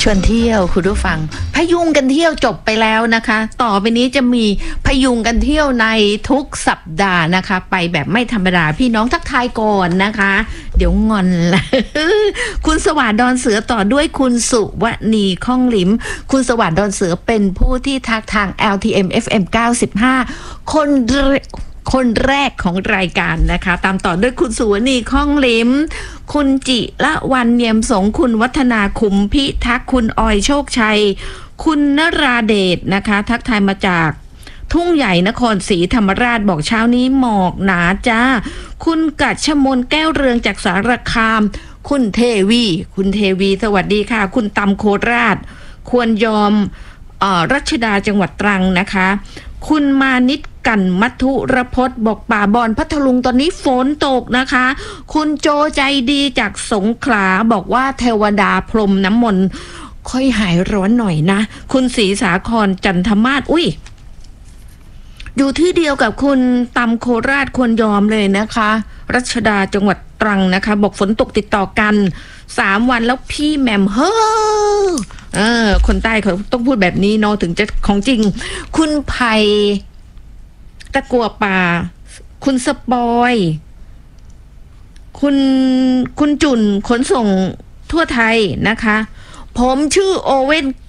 วนเที่ยวคุณผู้ฟังพยุงกันเที่ยวจบไปแล้วนะคะต่อไปนี้จะมีพยุงกันเที่ยวในทุกสัปดาห์นะคะไปแบบไม่ธรรมดาพี่น้องทักทายก่อนนะคะเดี๋ยวงอนละ คุณสวัสดิ์ดอนเสือต่อด้วยคุณสุวณีข้องหลิมคุณสวัสดิ์ดอนเสือเป็นผู้ที่ทักทาง LTM FM 95คนแรกของรายการนะคะตามต่อด้วยคุณสุวณีข้องหลิมคุณจิละวันเนียมสงคุณวัฒนาคุมพิทักษ์คุณออยโชคชัยคุณนราเดชนะคะทักทายมาจากทุ่งใหญ่นครศรีธรรมราชบอกเช้านี้หมอกหนาจ้าคุณกัจฉมนแก้วเรืองจากสารคามคุณเทวีสวัสดีค่ะคุณตำโคราชควรยอมรัชดาจังหวัดตรังนะคะคุณมานิตกันมัทุรพจน์บอกป่าบอนพัทลุงตอนนี้ฝนตกนะคะคุณโจใจดีจากสงขลาบอกว่าเทวดาพรมน้ำมนต์ค่อยหายร้อนหน่อยนะคุณศรีสาครจันทมาศอยู่ที่เดียวกับคุณตำโคราชควรยอมเลยนะคะรัชดาจังหวัดตรังนะคะบอกฝนตกติดต่อกัน3 วันแล้วพี่แหม่มคนใต้เขาต้องพูดแบบนี้เนาะถึงจะของจริงคุณไผ่ตะกัวป่าคุณสปอยคุณจุ่นขนส่งทั่วไทยนะคะผมชื่อโอเว่น